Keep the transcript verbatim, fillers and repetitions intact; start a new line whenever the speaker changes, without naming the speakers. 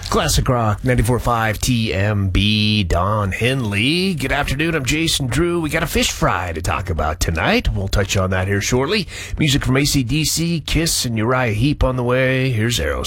Classic Rock, ninety-four point five T M B, Don Henley. Good afternoon, I'm Jason Drew. We got a fish fry to talk about tonight. We'll touch on that here shortly. Music from A C D C, Kiss, and Uriah Heep on the way. Here's Aerosmith.